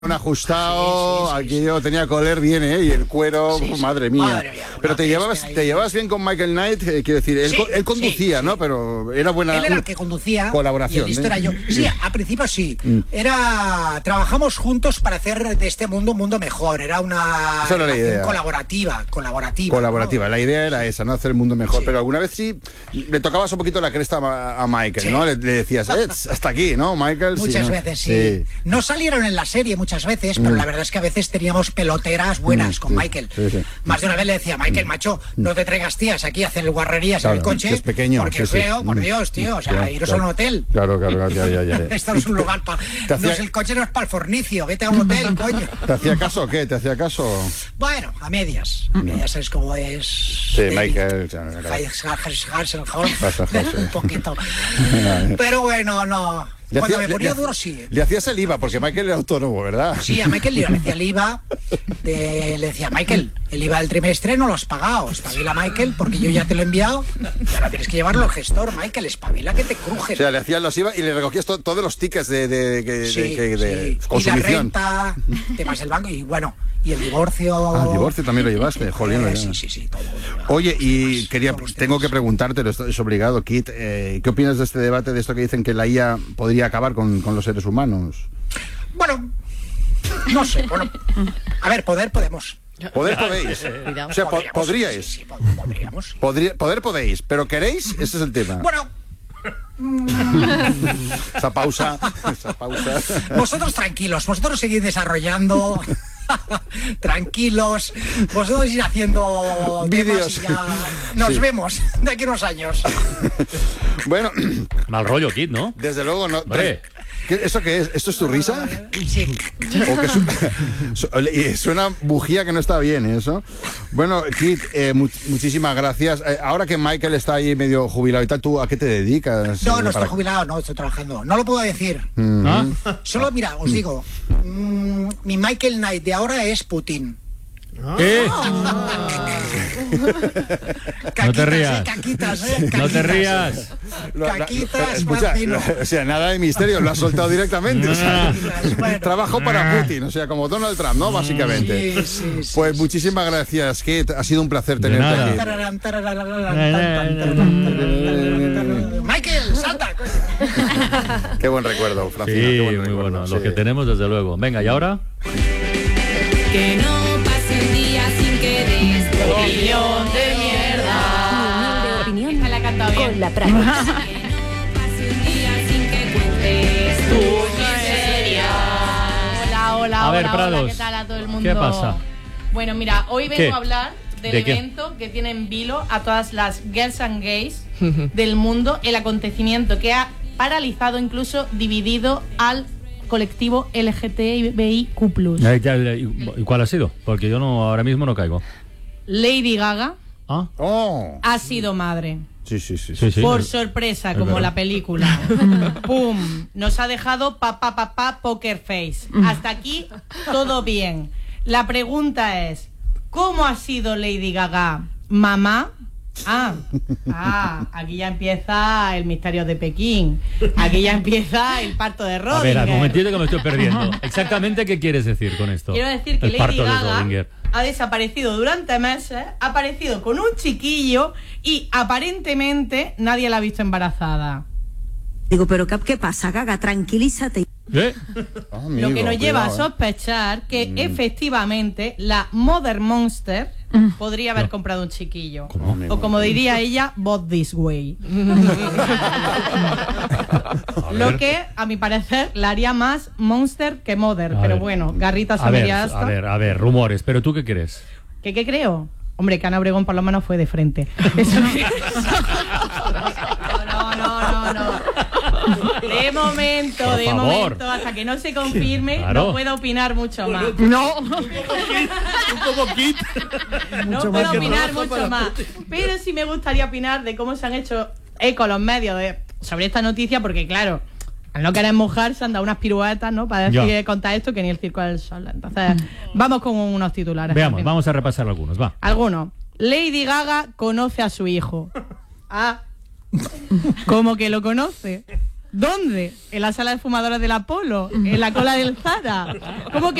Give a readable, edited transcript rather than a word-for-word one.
Un ajustado, Sí. aquí yo tenía que oler bien, ¿eh? Y el cuero, Sí, sí. madre mía. Madre mía, Pero te llevabas bien con Michael Knight, quiero decir, él conducía, sí. ¿no? Pero era buena. Él era el que conducía. Colaboración. Y el listo era yo. Sí, a principio sí. Trabajamos juntos para hacer de este mundo un mundo mejor. Era una Esa era la idea. colaborativa. Colaborativa, ¿no? la idea era esa, ¿no? Hacer el mundo mejor. Sí. Pero alguna vez sí le tocabas un poquito la cresta a Michael, Sí. ¿no? Le decías, hasta aquí, ¿no, Michael? Muchas ¿no? veces, sí. No salieron en la serie muchas veces, pero la verdad es que a veces teníamos peloteras buenas con Michael. Sí. Más de una vez le decía, Michael, macho, no te traigas tías aquí a hacer guarrerías en el coche. que es pequeño. Porque es feo, por Dios, tío. O sea, iros a un hotel. Claro, ya. Esto no es un lugar para... No es el coche, no es para el fornicio. Vete a un hotel, coño. ¿Te hacía caso o qué? ¿Te hacía caso? Bueno, a medias. Ya sabes cómo es. Sí, Michael. Un poquito. Pero bueno, no. Cuando me ponía duro, sí. Le hacías el IVA, porque Michael era autónomo, ¿verdad? Sí, a Michael le decía el IVA. Le decía, Michael, el IVA del trimestre no lo has pagado. Espabila, Michael, porque yo ya te lo he enviado. Y ahora tienes que llevarlo al gestor, Michael. Espabila que te cruje. O sea, le hacías los IVA y le recogías todos los tickets de consumición. Y la renta, temas del banco y bueno, y el divorcio. El divorcio también lo llevaste, jolín. Sí, todo. Oye, y tengo que preguntarte, es obligado, Kit, ¿qué opinas de este debate, de esto que dicen que la IA podría acabar con los seres humanos? Bueno, no sé, a ver, podemos. Poder podéis. O sea, podríais. Sí, podríamos. Poder podéis, pero ¿queréis? Ese es el tema. Bueno. Esa pausa. Vosotros tranquilos, vosotros seguid desarrollando. Tranquilos, vosotros ir haciendo vídeos. Nos vemos de aquí a unos años. Bueno, mal rollo, Kit, ¿no? Desde luego no. Hombre. ¿Esto qué es? ¿Esto es tu risa? Sí. ¿O que suena bujía que no está bien eso? Bueno, Kit, muchísimas gracias. Ahora que Michael está ahí medio jubilado y tal, ¿tú a qué te dedicas? No estoy jubilado, no, estoy trabajando. No lo puedo decir. Solo, mira, os digo, mi Michael Knight de ahora es Putin. ¿Qué? Caquitas, no te rías. Caquitas, No te rías. Caquitas, escucha, Martino. o sea, nada de misterio, lo has soltado directamente. O sea, Bueno. trabajo para Putin, o sea, como Donald Trump, ¿no? Básicamente. Sí, Pues muchísimas gracias, Kit. Ha sido un placer tenerte nada. aquí. Michael, salta. Qué buen recuerdo, Francina. Sí, qué buen muy recuerdo, bueno. sí. Lo que tenemos, desde luego. Venga, ¿y ahora? Que no pase un día sin que des tu opinión de mierda. Opinión Esta la he cantado bien. con la práctica. Que no pase un día sin que cuentes tu miseria. Hola, A ver, Prados, ¿qué tal a todo el mundo? ¿qué pasa? Bueno, mira, hoy vengo ¿Qué? a hablar del ¿De qué? evento que tiene en vilo a todas las girls and gays del mundo, el acontecimiento que ha paralizado, incluso dividido al colectivo LGTBIQ+. ¿Y cuál ha sido? Porque yo ahora mismo no caigo. Lady Gaga ¿Ah? Oh, ha sido madre. sí. Sí. Por sorpresa, Es como verdad. la película. ¡Pum! Nos ha dejado poker face. Hasta aquí todo bien. La pregunta es, ¿cómo ha sido Lady Gaga mamá? Aquí ya empieza el misterio de Pekín. Aquí ya empieza el parto de A Rodinger. ver, un momentito que me estoy perdiendo. Exactamente, ¿qué quieres decir con esto? Quiero decir que el Lady parto de Gaga Rodinger. ha desaparecido durante meses, ha aparecido con un chiquillo y aparentemente nadie la ha visto embarazada. Digo, pero ¿qué pasa, Gaga? Tranquilízate. ¿Eh? Amigo, Lo que nos lleva a cuidado, sospechar que efectivamente la Mother Monster podría haber comprado un chiquillo. ¿Cómo? O como diría ella, bought this way. Lo que, a mi parecer, la haría más Monster que Mother. A Pero ver. bueno, Garrita se A ver, vería hasta. a ver, rumores. ¿Pero tú qué crees? ¿Qué creo? Hombre, que Ana Obregón por lo menos fue de frente. Eso no. De momento, Por favor. hasta que no se confirme, Claro. no puedo opinar mucho más. No. Un poco Kit. No puedo opinar mucho más. Pero sí me gustaría opinar de cómo se han hecho eco los medios sobre esta noticia, porque claro, al no querer mojar se han dado unas piruetas, ¿no? Para decir Ya. contar esto que ni el circo del sol. Entonces, vamos con unos titulares. Veamos, rápido. vamos a repasar algunos, va. Algunos. Lady Gaga conoce a su hijo. ¿Cómo que lo conoce? ¿Dónde? ¿En la sala de fumadores del Apolo? ¿En la cola del Zara? ¿Cómo que